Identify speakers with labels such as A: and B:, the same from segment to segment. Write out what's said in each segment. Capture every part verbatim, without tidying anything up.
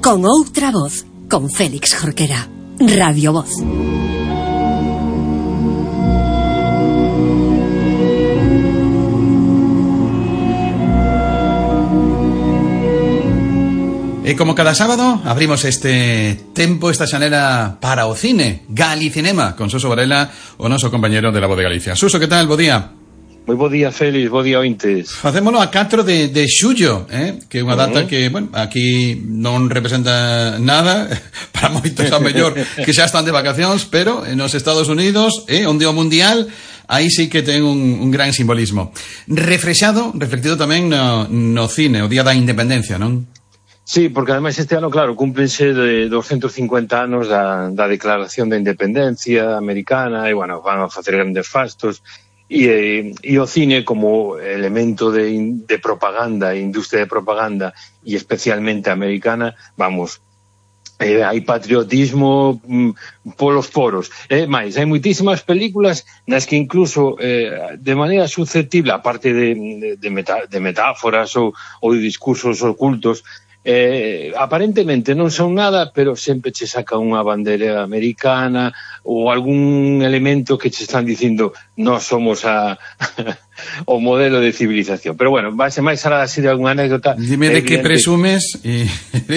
A: Con outra voz, con Félix Jorquera. Radio Voz.
B: E como cada sábado abrimos este tempo, esta xanela para o cine, Galicinema, con Suso Varela, o noso compañeiro de La Voz de Galicia. Suso, que tal? Bo día.
C: Moi bo día, Félix, bo día, ointes.
B: Facémolo a catro de, de xullo, eh? Que é unha data uh-huh. que, bueno, aquí non representa nada, para moitos a mellor que xa están de vacacións, pero nos Estados Unidos, eh, onde o mundial, aí sí que ten un, un gran simbolismo. Refrexado, reflectido tamén no, no cine, o Día da Independencia, non?
C: Sí, porque ademais este ano, claro, cúmplense de doscientos cincuenta anos da, da Declaración de Independencia americana, e, bueno, van a facer grandes fastos, e, e o cine como elemento de, de propaganda, industria de propaganda, e especialmente americana, vamos, eh, hai patriotismo mm, polos poros. Eh, máis, hai moitísimas películas nas que incluso eh, de maneira susceptible, aparte de, de, de, meta, de metáforas ou, ou de discursos ocultos, Eh, aparentemente non son nada, pero sempre che saca unha bandera americana ou algún elemento que che están dicindo nós somos a o modelo de civilización. Pero bueno, vai ser máis alá así de alguna anécdota.
B: Dime de que presumes e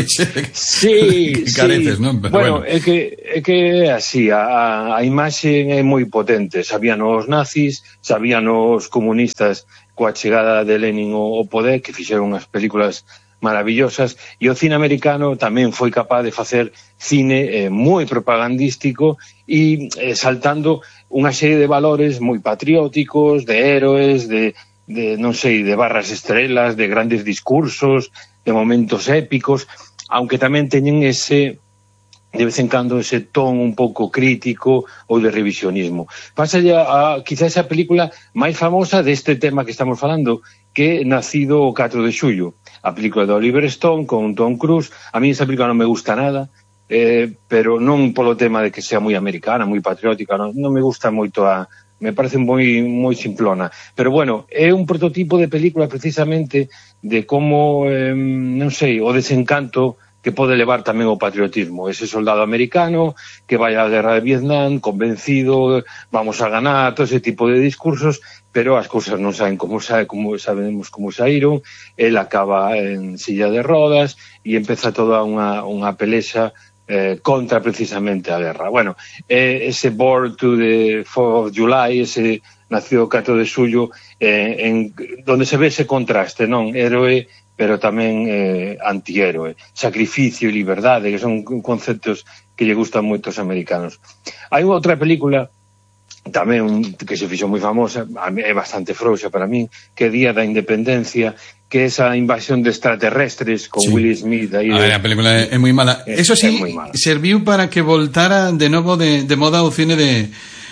C: sí,
B: que careces,
C: sí.
B: non? Pero
C: bueno,
B: bueno,
C: é que é que así a, a imaxe é moi potente. Sabían os nazis, sabían os comunistas coa chegada de Lenin ao poder, que fixeron as películas maravillosas, e o cine americano tamén foi capaz de facer cine eh, moi propagandístico e eh, saltando unha serie de valores moi patrióticos, de héroes, de, de non sei, de barras estrelas, de grandes discursos, de momentos épicos, aunque tamén teñen ese de vez en cando ese ton un pouco crítico ou de revisionismo. Pasa a, a quizá esa película máis famosa deste tema que estamos falando, que é Nacido o catro de xullo, a película de Oliver Stone con Tom Cruise. A mí esa película non me gusta nada, eh, pero non polo tema de que sea moi americana, moi patriótica, non, non me gusta moito a... me parece moi moi simplona. Pero bueno, é un prototipo de película precisamente de como, eh, non sei, o desencanto que pode levar tamén o patriotismo. Ese soldado americano que vai á guerra de Vietnam convencido, vamos a ganar, todo ese tipo de discursos, pero as cousas non saben como sabe, como sabemos como saíron. El acaba en silla de rodas e empeza toda unha, unha pelexa eh, contra precisamente a guerra. Bueno, eh, ese Born to the fourth of July, ese Nacido o catro de xullo, eh, en, donde se ve ese contraste, non? Héroe, pero tamén eh, antihéroe, sacrificio e liberdade, que son conceptos que lle gustan moito aos americanos. Hai outra película tamén un, que se fixo moi famosa, é bastante frouxa para min, que é Día da Independencia, que é esa invasión de extraterrestres con sí. Will Smith. Aí
B: a ver, a película é moi mala. É, Eso sí, mala. Serviu para que voltara de novo de, de moda o cine de...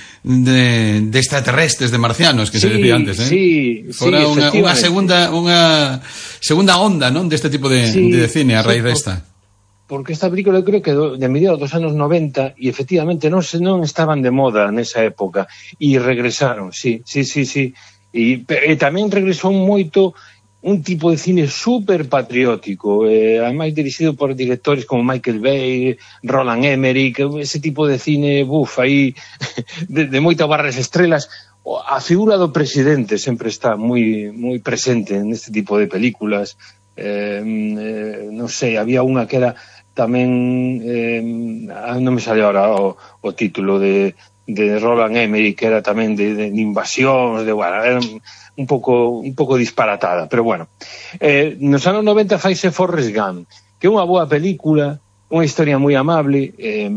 B: De, de extraterrestres, de marcianos, que sí, se decía antes, eh?
C: Sí,
B: Fora
C: sí,
B: unha, unha segunda unha segunda onda, non, deste tipo de, sí, de cine a raíz sí, desta.
C: Porque esta película eu creo que do, de mediados dos anos noventa e efectivamente non se non estaban de moda nesa época e regresaron, sí, sí, sí, sí. E, e tamén regresou moito un tipo de cine super patriótico, eh, ademais dirixido por directores como Michael Bay, Roland Emmerich, ese tipo de cine, buf, aí, de, de moitas barras estrelas. A figura do presidente sempre está moi moi presente neste tipo de películas. Eh, eh, non sei, había unha que era tamén, eh, non me sale ahora o, o título de, de Roland Emmerich, que era tamén de, de invasións, de, bueno, era un pouco un pouco disparatada, pero bueno. Eh, nos anos noventa faise Forrest Gump, que é unha boa película, unha historia moi amable, eh,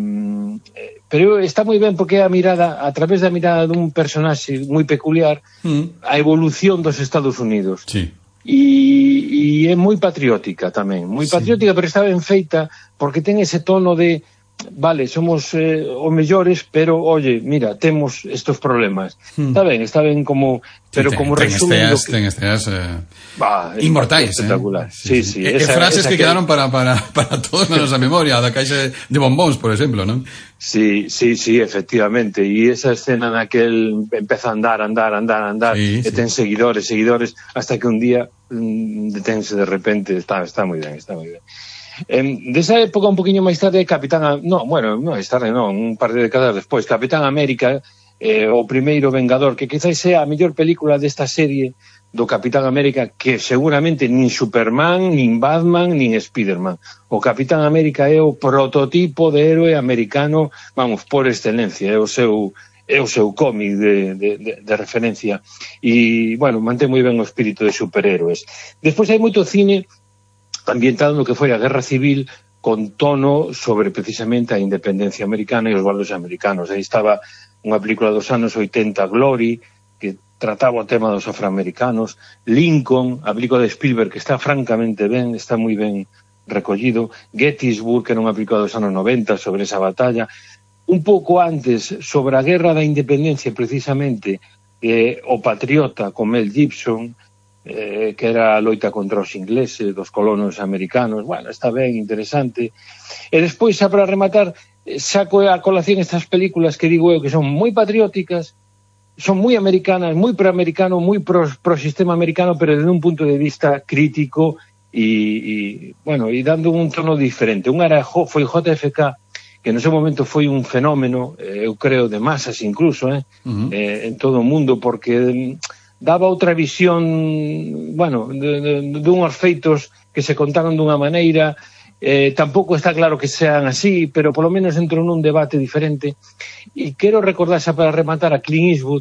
C: pero está moi ben porque é a mirada, a través da mirada dun personaxe moi peculiar, mm. a evolución dos Estados Unidos.
B: Sí.
C: E, e é moi patriótica tamén, moi patriótica, sí. Pero está ben feita porque ten ese tono de vale, somos eh, os mellores, pero, oye, mira, temos estos problemas. Hmm. Está ben, está ben como... Pero sí, ten, como
B: ten
C: resumen...
B: Esteas, que... Ten esteas eh, bah, inmortais,
C: espectacular.
B: Eh? Sí, sí. sí. E frases que, que quedaron para, para, para todos na nosa memoria, da caixa de bombóns, por exemplo, non?
C: Sí, sí, sí, efectivamente. E esa escena naquel empeza a andar, andar, andar, andar, sí, e ten sí. seguidores, seguidores, hasta que un día mm, detense de repente. Está, está moi ben, está moi ben. Eh, desa época un poquinho máis tarde, Capitán... No, bueno, non máis tarde, non, un par de décadas despois, Capitán América, eh, o primeiro Vengador, que quizás sea a mellor película desta serie do Capitán América, que seguramente nin Superman, nin Batman, nin Spiderman. O Capitán América é o prototipo de héroe americano, vamos, por excelencia, é o seu... é o seu cómic de, de, de, de referencia e, bueno, mantén moi ben o espírito de superhéroes. Despois hai moito cine ambientado no que foi a Guerra Civil con tono sobre precisamente a independencia americana e os valores americanos. Aí estaba unha película dos anos oitenta, Glory, que trataba o tema dos afroamericanos, Lincoln, a película de Spielberg, que está francamente ben, está moi ben recollido, Gettysburg, que era unha película dos anos noventa sobre esa batalla. Un pouco antes, sobre a Guerra da Independencia, precisamente, eh, o Patriota, con Mel Gibson, eh, que era a loita contra os ingleses, dos colonos americanos. Bueno, está ben, interesante. E despois, xa para rematar, saco a colación estas películas que digo eu que son moi patrióticas, son moi americanas, moi pro-americano, moi pro, pro sistema americano, pero desde un punto de vista crítico e, e bueno, e dando un tono diferente. Un era, foi J F K, que no seu momento foi un fenómeno, eu creo, de masas incluso, eh, uh-huh. eh, en todo o mundo, porque daba outra visión, bueno, de, de, de unhos feitos que se contaron dunha maneira, eh, tampouco está claro que sean así, pero polo menos entrou nun debate diferente. E quero recordar xa para rematar a Clint Eastwood,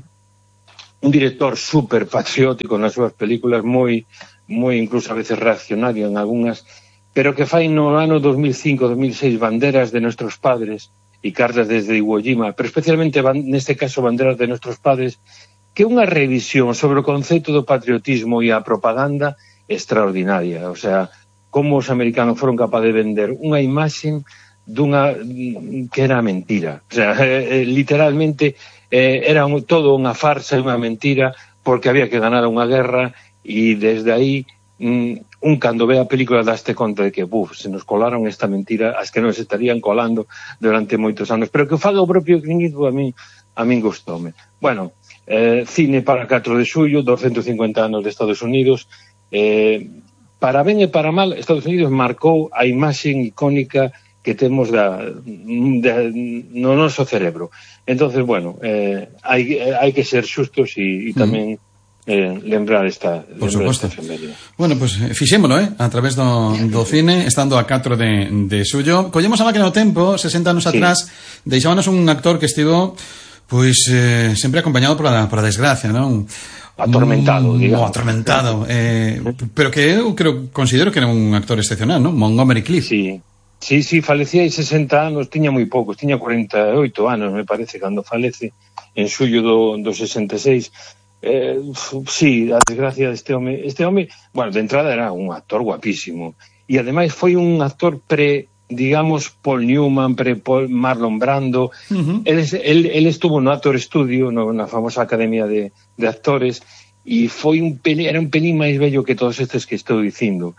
C: un director super patriótico nas súas películas, moi, moi incluso a veces reaccionario en algunhas, pero que fai no ano dos mil cinco dos mil seis Banderas de Nuestros Padres e Cartas desde Iwo Jima, pero especialmente neste caso Banderas de Nuestros Padres, que é unha revisión sobre o conceito do patriotismo e a propaganda extraordinaria. O sea, como os americanos foron capaces de vender unha imaxe dunha que era mentira. O sea, eh, literalmente eh, era un, todo unha farsa e unha mentira, porque había que ganar unha guerra e desde aí mm, un cando ve a película daste conta de que buf, se nos colaron esta mentira as que nos estarían colando durante moitos anos, pero que o faga o propio Clint Eastwood a min, a min gustoume. Bueno, eh, cine para catro de xullo, doscientos cincuenta anos de Estados Unidos, eh, para ben e para mal, Estados Unidos marcou a imaxe icónica que temos da, da, no noso cerebro. Entonces, bueno, eh, hai, hai que ser xustos e, e tamén mm. Eh, lembrar esta
B: por suposto. Bueno, pues fixémolo, eh, a través do, do cine, estando a catro de, de xullo. Collemos a máquina do tempo, sesenta anos sí. atrás, deixábanos un actor que estivo pois eh, sempre acompañado por a, por a desgracia, non?
C: Atormentado, digamos.
B: No, atormentado, eh, pero que eu creo, considero que era un actor excepcional, non? Montgomery Clift.
C: Sí. Sí, sí, falecía hai sesenta anos, tiña moi poucos, tiña cuarenta e oito anos, me parece, cando falece en xullo do, do sesenta e seis. Eh, sí, a desgracia deste home, este home, bueno, de entrada era un actor guapísimo e ademais foi un actor pre, digamos, Paul Newman, pre Paul Marlon Brando. Uh-huh. él, él, él estuvo no Actor Studio, no, na famosa academia de, de actores, e foi un pelín, era un pelín máis bello que todos estes que estou dicindo,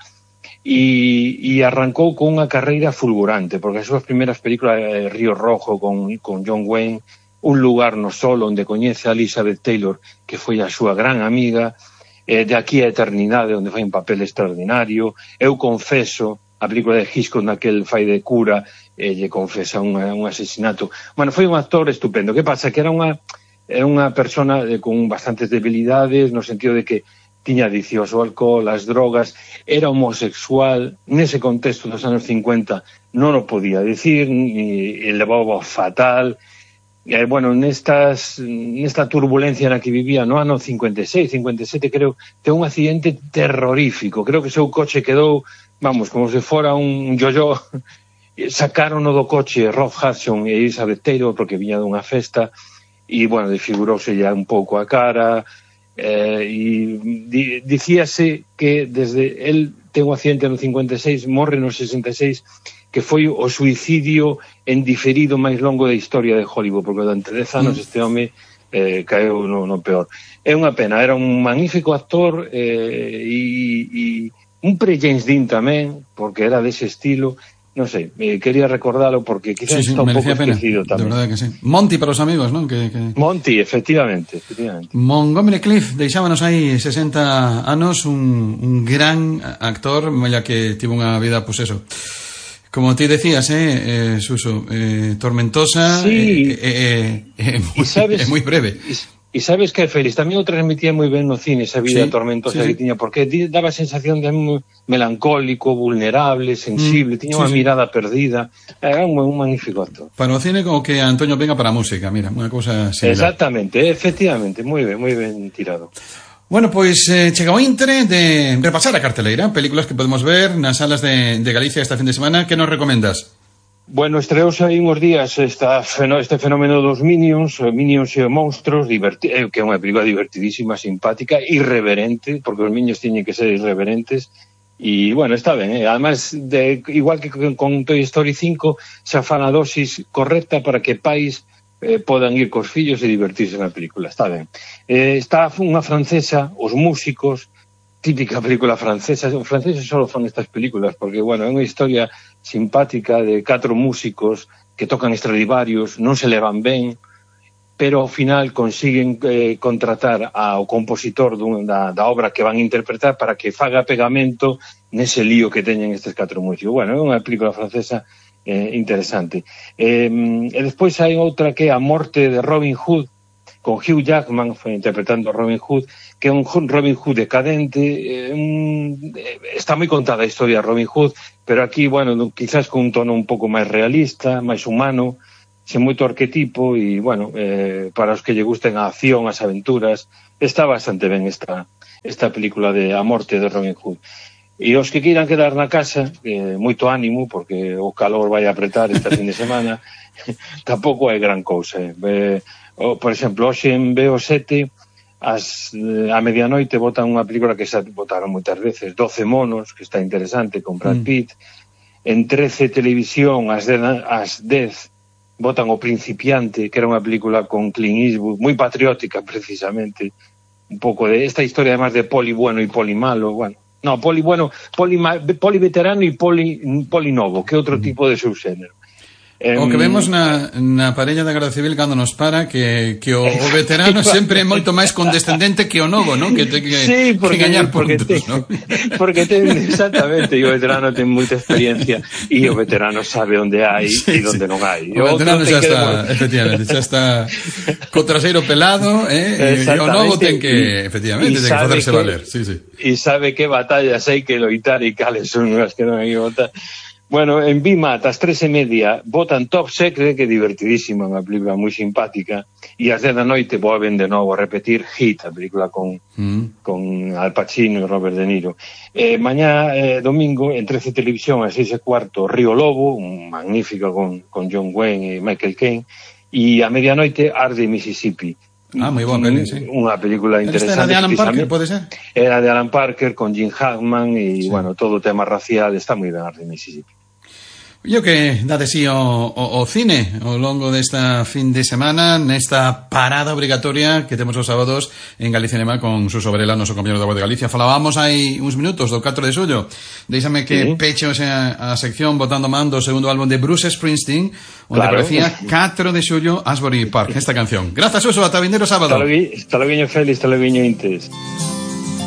C: e, e arrancou con unha carreira fulgurante, porque as súas primeiras películas, eh, Río Rojo con, con John Wayne, Un lugar no sol, onde coñece a Elizabeth Taylor, que foi a súa gran amiga, eh, De aquí a eternidade, onde fai un papel extraordinario, Eu confeso, a película de Hitchcock naquel fai de cura, eh, lle confesa un, un asesinato. Bueno, foi un actor estupendo. Que pasa? Que era unha, era unha persona eh, con bastantes debilidades, no sentido de que tiña adiccións ao alcohol, as drogas, era homosexual, nese contexto dos anos cincuenta non o podía dicir, e levaba fatal. Eh, bueno, nestas, nesta turbulencia na que vivía no ano cincuenta e seis, cincuenta e sete, creo, ten un accidente terrorífico. Creo que o seu coche quedou, vamos, como se fora un yo-yo. Sacaron do coche Rob Hudson e Elizabeth Taylor porque viña dunha festa e, bueno, desfigurouse ya un pouco a cara. Eh, e di, dicíase que desde el ten un accidente no cincuenta e seis, morre no sesenta e seis, que foi o suicidio en diferido máis longo da historia de Hollywood, porque durante dez anos mm. este home eh, caeu no, no peor. É unha pena, era un magnífico actor eh, e, e un pre-James Dean tamén, porque era dese estilo. Non sei, eh, quería recordalo porque quizás sí, sí, está un pouco esquecido tamén. De verdade
B: que sí. Monty para os amigos, non? Que, que...
C: Monty, efectivamente, efectivamente.
B: Montgomery Clift, deixábanos aí sesenta anos, un, un gran actor, malla que tivo unha vida, pois pues eso, como ti decías, eh, eh Suso, eh, tormentosa,
C: sí.
B: eh, eh, eh, eh,
C: sabes,
B: é moi breve.
C: E sabes que, Félix, tamén o transmitía moi ben no cine esa vida sí, tormentosa sí, que sí. tiña, porque daba a sensación de moi melancólico, vulnerable, sensible, mm, tiña sí, unha sí. mirada perdida, era un, un magnífico actor.
B: Para o cine como que Antonio Venga para a música, mira, unha cousa similar.
C: Exactamente, efectivamente, moi ben, moi ben tirado.
B: Bueno, pois pues, eh, chega o intre de repasar a carteleira, películas que podemos ver nas salas de, de Galicia esta fin de semana. Que nos recomendas?
C: Bueno, estreouse aí uns días esta, este fenómeno dos Minions, Minions e Monstros, diverti, eh, que é unha película divertidísima, simpática, irreverente, porque os Minions tiñen que ser irreverentes, e, bueno, está ben, eh? Además, de, igual que con, con Toy Story cinco, xa fan a dosis correcta para que pais eh, podan ir cos fillos e divertirse na película, está ben. Eh, está unha francesa, Os Músicos, típica película francesa. Os franceses só fan estas películas porque, bueno, é unha historia simpática de catro músicos que tocan Stradivarius, non se levan ben, pero ao final consiguen eh, contratar ao compositor dun, da, da obra que van a interpretar para que faga pegamento nese lío que teñen estes catro músicos. Bueno, é unha película francesa eh, interesante. Eh, e despois hai outra que é A Morte de Robin Hood, con Hugh Jackman foi interpretando a Robin Hood, que é un Robin Hood decadente, eh, un, eh, está moi contada a historia de Robin Hood, pero aquí, bueno, quizás con un tono un pouco máis realista, máis humano, sen moito arquetipo, e, bueno, eh, para os que lle gusten a acción, as aventuras, está bastante ben esta, esta película de A Morte de Robin Hood. E os que queiran quedar na casa, eh, moito ánimo, porque o calor vai a apretar esta fin de semana, tampouco hai gran cousa, eh. O, por exemplo, hoxe en B O sete as, eh, a medianoite botan unha película que xa botaron moitas veces, doce monos, que está interesante, con Brad Pitt. Mm. En trece Televisión as dez botan O Principiante, que era unha película con Clint Eastwood, moi patriótica precisamente, un pouco de esta historia además de poli bueno e poli malo, bueno, no, poli bueno, poli, poli veterano e poli, poli novo, que é outro tipo de subxénero.
B: O que vemos na, na parella da Garda Civil cando nos para que, que o, o veterano sempre é moito máis condescendente que o novo, non? Que ten que, sí, porque, que gañar puntos,
C: porque
B: non?
C: Porque ten, exactamente, e o veterano ten moita experiencia e o veterano sabe onde hai sí, e onde sí. non hai.
B: O, o veterano xa está, de... efectivamente, xa está co traseiro pelado, eh? E o novo ten que, efectivamente, ten que facerse valer. Sí, sí.
C: E sabe que batallas hai que loitar e cales son as que non hai que botar. Bueno, en Bimat, ás tres e media, botan Top Secret, que é divertidísima, unha película moi simpática, e ás dez da noite volven de novo a repetir Hit, a película con, mm. con Al Pacino e Robert De Niro. Eh, mañá, eh, domingo, en trece Televisión, a seis e cuarto, Río Lobo, un magnífico con, con John Wayne e Michael Caine, e a medianoite, Arde, Mississippi.
B: Ah, moi boa peli, sí.
C: Unha película interesante.
B: Era de Alan Parker, pode ser?
C: Era de Alan Parker, con Jim Hackman, e, sí. bueno, todo o tema racial, está moi ben Arde, Mississippi.
B: Yo que dade sí o, o, o cine ao longo desta fin de semana nesta parada obrigatoria que temos os sábados en Galicinema con Suso Varela, noso compañero da Voz de Galicia. Falábamos hai uns minutos do catro de xullo. Déixame que sí. peche o sea, a sección botando man do segundo álbum de Bruce Springsteen, onde claro. aparecía catro de xullo Asbury Park, esta canción. Grazas, Suso, ata vindeiro sábado.
C: Hasta logo, Félix, hasta logo, Intes.